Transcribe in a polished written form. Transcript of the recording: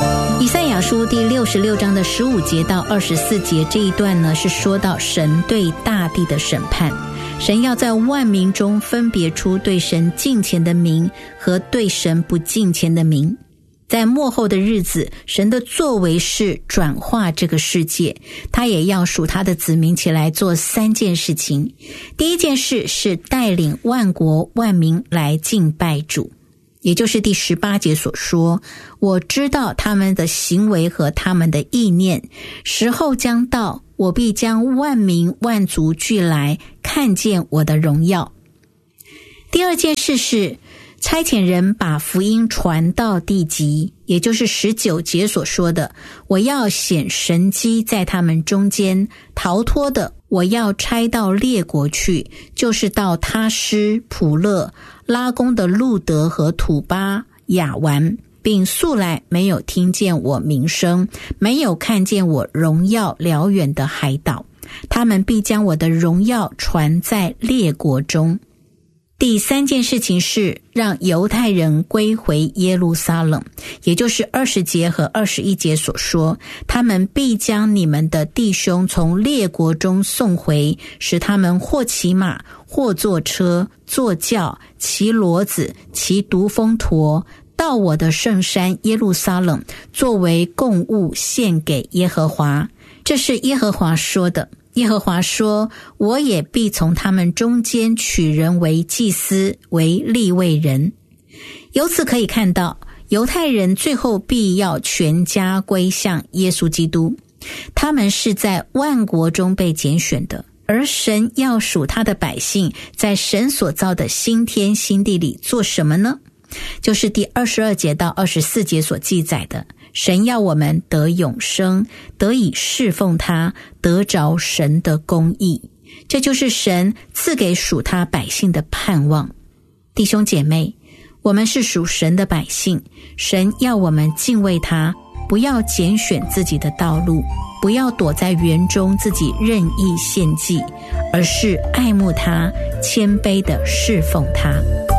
以赛亚书第66章的15节到24节这一段呢，是说到神对大地的审判。神要在万民中分别出对神敬虔的民和对神不敬虔的民。在末后的日子，神的作为是转化这个世界，他也要属他的子民起来做3件事情。第一件事是带领万国万民来敬拜主，也就是第18节所说，我知道他们的行为和他们的意念，时候将到，我必将万民万族聚来，看见我的荣耀。第二件事是差遣人把福音传到地极，也就是19节所说的，我要显神迹在他们中间，逃脱的我要差到列国去，就是到他施、普勒、拉弓的路德和土巴、亚完，并素来没有听见我名声，没有看见我荣耀辽远的海岛，他们必将我的荣耀传在列国中。第3件事情是让犹太人归回耶路撒冷，也就是20节和21节所说，他们必将你们的弟兄从列国中送回，使他们或骑马，或坐车，坐轿，骑骡子，骑独峰驼，到我的圣山耶路撒冷，作为供物献给耶和华。这是耶和华说的。耶和华说，我也必从他们中间取人为祭司，为利未人。由此可以看到，犹太人最后必要全家归向耶稣基督，他们是在万国中被拣选的，而神要属他的百姓在神所造的新天新地里做什么呢？就是第22节到24节所记载的，神要我们得永生，得以侍奉他，得着神的公义。这就是神赐给属他百姓的盼望。弟兄姐妹，我们是属神的百姓，神要我们敬畏他，不要拣选自己的道路，不要躲在园中自己任意献祭，而是爱慕他，谦卑地侍奉他。